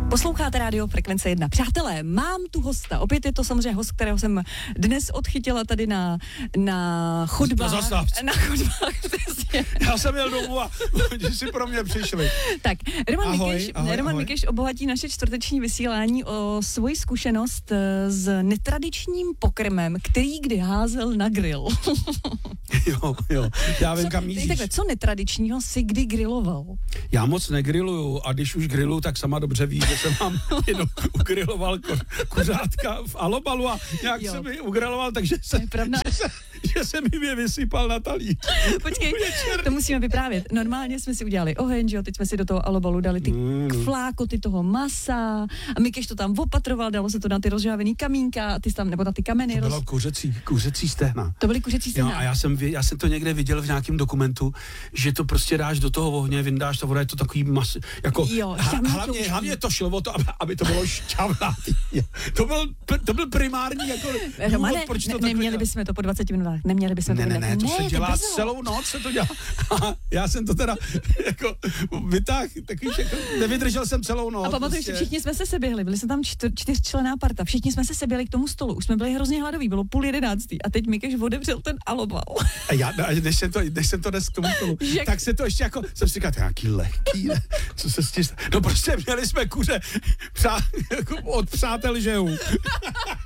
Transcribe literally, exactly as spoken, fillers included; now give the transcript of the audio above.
Posloucháte rádio Frekvence jedna. Přátelé, mám tu hosta. Opět je to samozřejmě host, kterého jsem dnes odchytila tady na, na chodbách. Na zastávce. Na chodbách, přesně. Já jsem jel domů a oni si pro mě přišli. Tak, Roman Ahoj, Mikeš, ahoj, Roman ahoj. Mikeš obohatí naše čtvrteční vysílání o svoji zkušenost s netradičním pokrmem, který kdy házel na grill. Jo, jo, já vím, Co, kam míříš. takhle, co netradičního si kdy griloval? Já moc negriluju a když už griluju, tak sama dobře ví, že jsem vám jenom ugriloval ko, kuřátka v alobalu a nějak Jo. jsem ji ugriloval, takže jsem, Je pravda. že, se, že jsem jim je vysypal na talíř. Počkej, to musíme vyprávět. Normálně jsme si udělali oheň, že jo, teď jsme si do toho alobalu dali ty Mm. flákoty toho masa a Mikeš to tam opatroval, dalo se to na ty rozžávený kamínka, a ty jsi tam, nebo na ty kameny. To roz... bylo kuřecí, kuřecí stehna. To byly kuřecí Jo, stehna. a já jsem, vě- já jsem to někde viděl v nějakém dokumentu, že to prostě dáš do toho ohně, vyndáš, ta voda je to takový mas, jako, Jo, ha, šťavnatý. hlavně, hlavně to šlo o to, aby, aby to bylo šťavnatý. To byl, to byl primární jako Romane, důvod, proč to ne, takhle neměli dělat. bychom to po dvaceti minutách, neměli bychom Ne, to ne, ne, to se je dělá brzo. celou noc, se to dělá. A já jsem to teda jako vytáhl, takový, jako, nevydržel jsem celou noc. A pamatuješ, prostě. všichni jsme se seběhli, byli jsme tam čtyř, čtyřčlenná parta, všichni jsme se seběhli k tomu stolu, už jsme byli hrozně hladoví, bylo půl jedenáctý a teď Mikeš otevřel ten alobal. A já, a než jsem to, než jsem to dnes k tomu stolu, Že- tak se to ještě jako, jsem si říkal, to je nějaký lehký, ne? Co se s tím, no prostě měli jsme kuře přá, jako od přátel žehů.